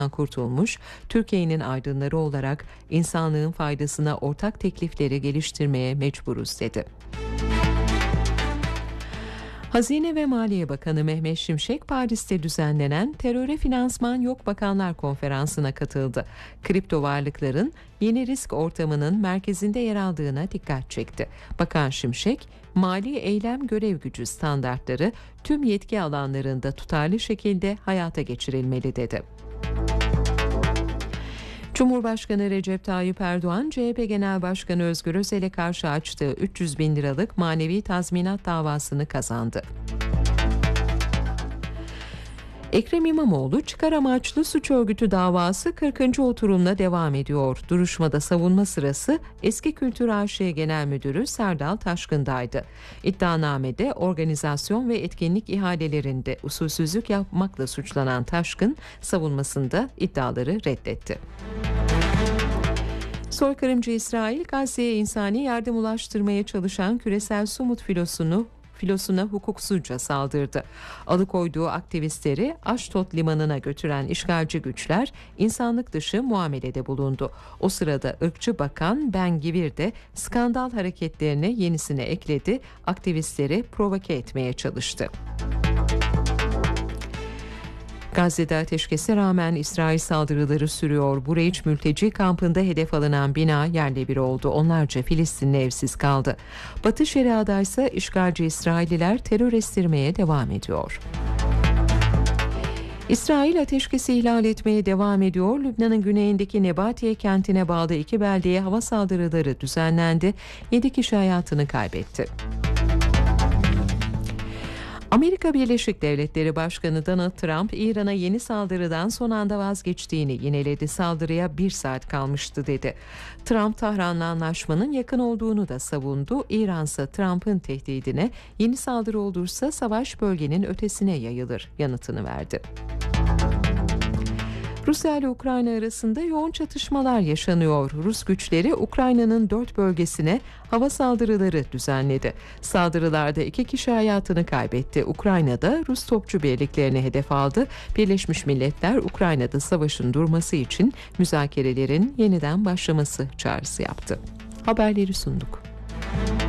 kurtulmuş, Türkiye'nin aydınları olarak insanlığın faydasına ortak teklifleri geliştirmeye mecburuz dedi. Hazine ve Maliye Bakanı Mehmet Şimşek, Paris'te düzenlenen Teröre Finansman Yok Bakanlar Konferansı'na katıldı. Kripto varlıkların yeni risk ortamının merkezinde yer aldığına dikkat çekti. Bakan Şimşek, mali eylem görev gücü standartları tüm yetki alanlarında tutarlı şekilde hayata geçirilmeli dedi. Cumhurbaşkanı Recep Tayyip Erdoğan, CHP Genel Başkanı Özgür Özel'e karşı açtığı 300 bin liralık manevi tazminat davasını kazandı. Ekrem İmamoğlu, çıkar amaçlı suç örgütü davası 40. oturumla devam ediyor. Duruşmada savunma sırası Eski Kültür AŞ Genel Müdürü Serdal Taşkın'daydı. İddianamede organizasyon ve etkinlik ihalelerinde usulsüzlük yapmakla suçlanan Taşkın, savunmasında iddiaları reddetti. Soykırımcı İsrail, Gazze'ye insani yardım ulaştırmaya çalışan küresel Sumut filosuna hukuksuzca saldırdı. Alıkoyduğu aktivistleri Aşdod limanına götüren işgalci güçler insanlık dışı muamelede bulundu. O sırada ırkçı bakan Ben Gvir de skandal hareketlerine yenisini ekledi, aktivistleri provoke etmeye çalıştı. Gazze'de ateşkese rağmen İsrail saldırıları sürüyor. Bureç mülteci kampında hedef alınan bina yerle bir oldu. Onlarca Filistinli evsiz kaldı. Batı Şeria'da ise işgalci İsrailliler terör estirmeye devam ediyor. İsrail ateşkesi ihlal etmeye devam ediyor. Lübnan'ın güneyindeki Nebatiye kentine bağlı 2 beldeye hava saldırıları düzenlendi. 7 kişi hayatını kaybetti. Amerika Birleşik Devletleri Başkanı Donald Trump, İran'a yeni saldırıdan son anda vazgeçtiğini yineledi. Saldırıya 1 saat kalmıştı dedi. Trump, Tahran'la anlaşmanın yakın olduğunu da savundu. İran ise Trump'ın tehdidine yeni saldırı olursa savaş bölgenin ötesine yayılır yanıtını verdi. Rusya ile Ukrayna arasında yoğun çatışmalar yaşanıyor. Rus güçleri Ukrayna'nın 4 bölgesine hava saldırıları düzenledi. Saldırılarda 2 kişi hayatını kaybetti. Ukrayna'da Rus topçu birliklerini hedef aldı. Birleşmiş Milletler, Ukrayna'da savaşın durması için müzakerelerin yeniden başlaması çağrısı yaptı. Haberleri sunduk.